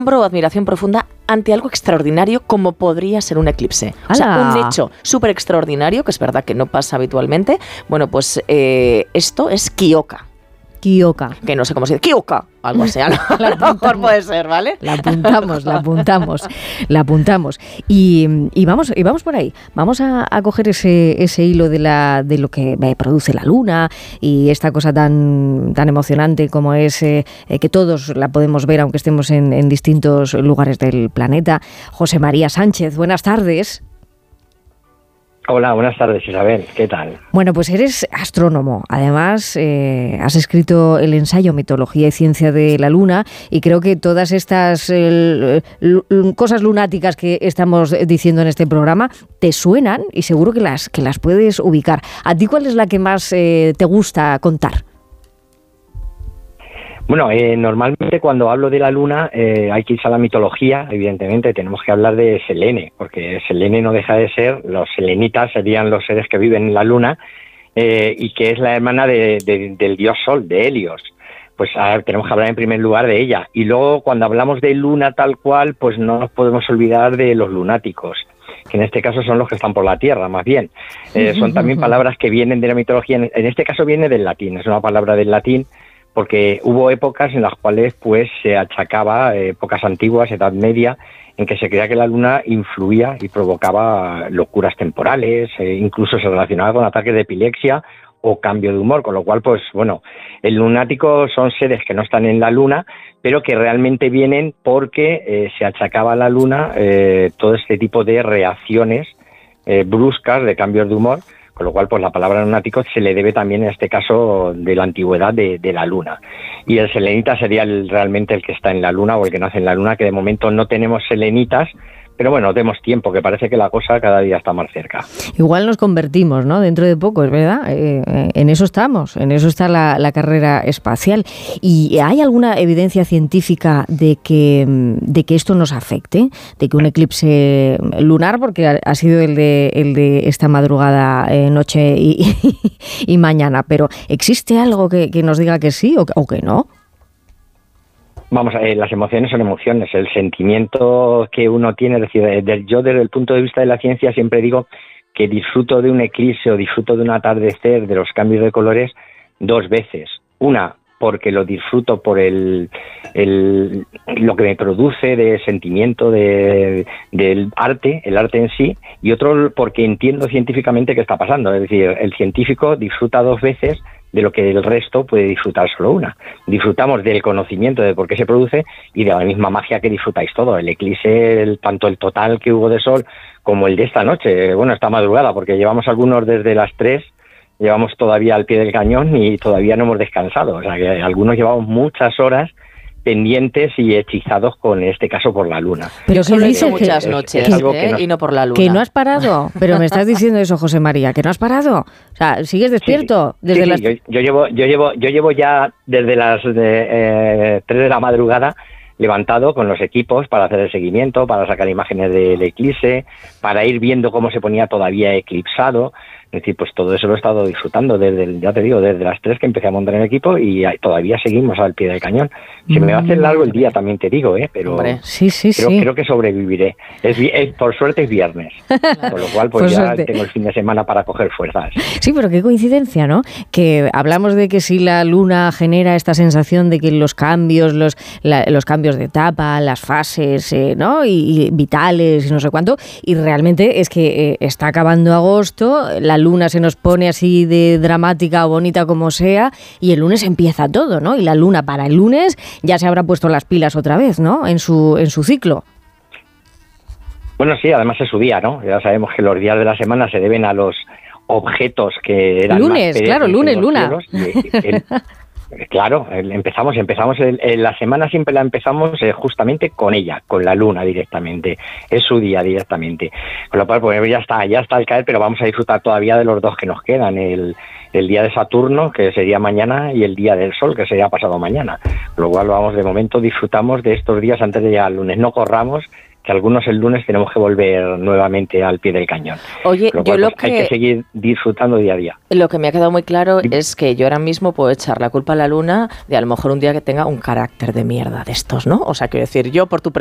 o admiración profunda ante algo extraordinario como podría ser un eclipse. O sea, ¡Hala! un hecho súper extraordinario, que es verdad que no pasa habitualmente. Bueno, pues esto es Kioka. Kioka. Que no sé cómo se dice. Kioka. Algo así. A lo mejor puede ser, ¿vale? La apuntamos. Y vamos por ahí. Vamos a coger ese hilo de lo que produce la luna y esta cosa tan emocionante como es que todos la podemos ver aunque estemos en distintos lugares del planeta. José María Sánchez, buenas tardes. Hola, buenas tardes, Isabel. ¿Qué tal? Bueno, pues eres astrónomo. Además, has escrito el ensayo Mitología y Ciencia de la Luna y creo que todas estas cosas lunáticas que estamos diciendo en este programa te suenan y seguro que las puedes ubicar. ¿A ti cuál es la que más te gusta contar? Bueno, normalmente cuando hablo de la Luna hay que irse a la mitología, evidentemente tenemos que hablar de Selene, porque Selene no deja de ser, los selenitas serían los seres que viven en la Luna y que es la hermana del dios Sol, de Helios. Pues tenemos que hablar en primer lugar de ella. Y luego cuando hablamos de luna tal cual, pues no nos podemos olvidar de los lunáticos, que en este caso son los que están por la Tierra, más bien. Son también palabras que vienen de la mitología, en este caso viene del latín, es una palabra del latín, porque hubo épocas en las cuales pues se achacaba, épocas antiguas, Edad Media, en que se creía que la luna influía y provocaba locuras temporales, incluso se relacionaba con ataques de epilepsia o cambio de humor, con lo cual, pues bueno, el lunático son seres que no están en la luna, pero que realmente vienen porque se achacaba a la luna todo este tipo de reacciones bruscas de cambios de humor, con lo cual pues la palabra lunático se le debe también en este caso de la antigüedad de la luna. Y el selenita sería realmente el que está en la luna o el que nace en la luna, que de momento no tenemos selenitas, pero bueno, demos tiempo, que parece que la cosa cada día está más cerca. Igual nos convertimos, ¿no? Dentro de poco, es verdad. En eso estamos, en eso está la carrera espacial. ¿Y hay alguna evidencia científica de que esto nos afecte? De que un eclipse lunar, porque ha sido el de esta madrugada, noche y mañana, pero ¿existe algo que nos diga que sí o que no? Vamos, las emociones son emociones, el sentimiento que uno tiene, es decir, yo desde el punto de vista de la ciencia siempre digo que disfruto de un eclipse o disfruto de un atardecer, de los cambios de colores, dos veces. Una, porque lo disfruto por lo que me produce de sentimiento del arte, el arte en sí, y otro porque entiendo científicamente qué está pasando. Es decir, el científico disfruta dos veces de lo que el resto puede disfrutar solo una. Disfrutamos del conocimiento de por qué se produce y de la misma magia que disfrutáis todo. El eclipse, tanto el total que hubo de sol como el de esta noche, bueno, esta madrugada, porque llevamos algunos desde las 3, llevamos todavía al pie del cañón y todavía no hemos descansado. O sea, que algunos llevamos muchas horas pendientes y hechizados con, en este caso, por la luna. Pero ¿qué dices? Muchas noches, y no por la luna. Que no has parado. Pero me estás diciendo eso, José María, que no has parado. O sea, ¿sigues despierto? Sí, desde las... yo llevo ya desde las 3 de la madrugada levantado con los equipos para hacer el seguimiento, para sacar imágenes del eclipse, para ir viendo cómo se ponía todavía eclipsado. Es decir, pues todo eso lo he estado disfrutando ya te digo, desde las 3 que empecé a montar el equipo y todavía seguimos al pie del cañón. Se me va a hacer largo el día, también te digo, pero creo que sobreviviré. Por suerte es viernes, con lo cual pues ya tengo el fin de semana para coger fuerzas. Sí, pero qué coincidencia, ¿no? Que hablamos de que si la luna genera esta sensación de que los cambios, los cambios de etapa, las fases, ¿no? Y vitales y no sé cuánto, y realmente es que está acabando agosto, la luna se nos pone así de dramática o bonita como sea, y el lunes empieza todo, ¿no? Y la luna para el lunes ya se habrá puesto las pilas otra vez, ¿no? En su ciclo. Bueno, sí, además es su día, ¿no? Ya sabemos que los días de la semana se deben a los objetos que eran lunes, más claro, lunes, luna. Claro, empezamos la semana siempre la empezamos justamente con ella, con la luna directamente, es su día directamente, con lo cual pues ya está al caer, pero vamos a disfrutar todavía de los dos que nos quedan, el día de Saturno, que sería mañana, y el día del Sol, que sería pasado mañana, con lo cual de momento disfrutamos de estos días antes de llegar al lunes, no corramos, que algunos el lunes tenemos que volver nuevamente al pie del cañón. Oye, hay que seguir disfrutando día a día. Lo que me ha quedado muy claro es que yo ahora mismo puedo echar la culpa a la luna de a lo mejor un día que tenga un carácter de mierda de estos, ¿no? O sea, quiero decir, yo por tu